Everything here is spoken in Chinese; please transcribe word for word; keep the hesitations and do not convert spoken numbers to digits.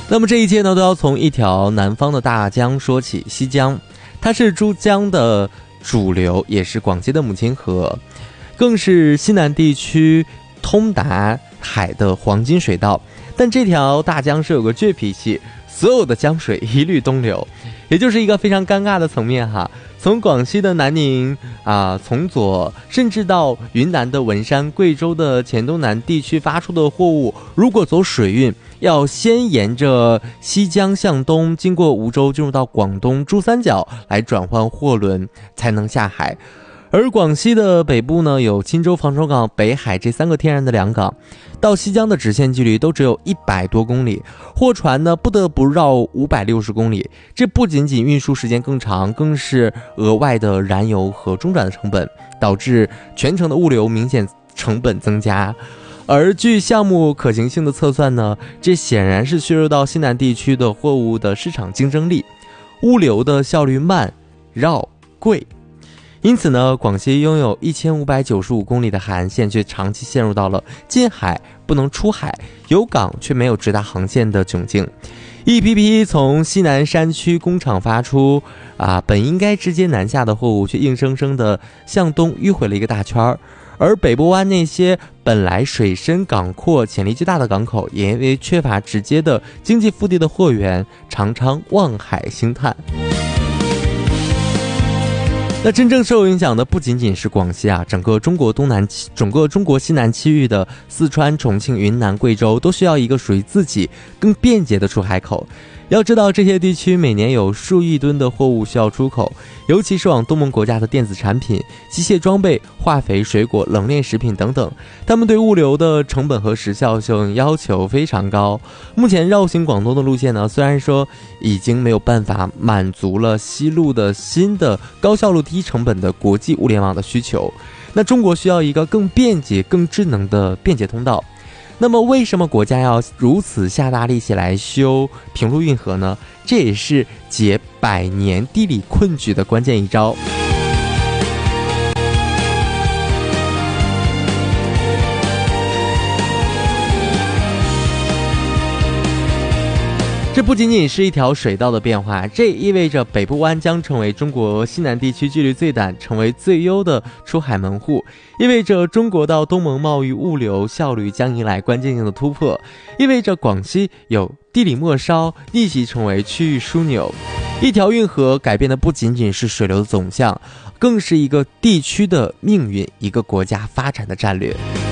那么这一切呢，都要从一条南方的大江说起，西江，它是珠江的主流，也是广西的母亲河，更是西南地区通达海的黄金水道。但这条大江是有个倔脾气，所有的江水一律东流，也就是一个非常尴尬的层面哈。从广西的南宁啊，从左甚至到云南的文山、贵州的黔东南地区发出的货物，如果走水运，要先沿着西江向东，经过梧州进入到广东珠三角来转换货轮，才能下海。而广西的北部呢，有钦州、防潮港、北海这三个天然的良港，到西江的直线距离都只有一百多公里，货船呢不得不绕五百六十公里，这不仅仅运输时间更长，更是额外的燃油和中转的成本，导致全程的物流明显成本增加。而据项目可行性的测算呢，这显然是削弱到西南地区的货物的市场竞争力，物流的效率慢、绕、贵。因此呢，广西拥有一千五百九十五公里的海岸线，却长期陷入到了进海不能出海，有港却没有直达航线的窘境。一批批从西南山区工厂发出啊，本应该直接南下的货物，却硬生生的向东迂回了一个大圈。而北部湾那些本来水深港阔、潜力巨大的港口，也因为缺乏直接的经济腹地的货源，常常望海兴叹。那真正受影响的不仅仅是广西啊，整个中国东南整个中国西南区域的四川、重庆、云南、贵州都需要一个属于自己更便捷的出海口。要知道，这些地区每年有数亿吨的货物需要出口，尤其是往东盟国家的电子产品、机械装备、化肥、水果、冷链食品等等，他们对物流的成本和时效性要求非常高。目前绕行广东的路线呢，虽然说已经没有办法满足了西路的新的高效率、低成本的国际物联网的需求，那中国需要一个更便捷、更智能的便捷通道。那么为什么国家要如此下大力气来修平陆运河呢？这也是解百年地理困局的关键一招。这不仅仅是一条水道的变化，这意味着北部湾将成为中国西南地区距离最短、成为最优的出海门户，意味着中国到东盟贸易物流效率将迎来关键性的突破，意味着广西有地理末梢，逆袭成为区域枢纽。一条运河改变的不仅仅是水流的总向，更是一个地区的命运，一个国家发展的战略。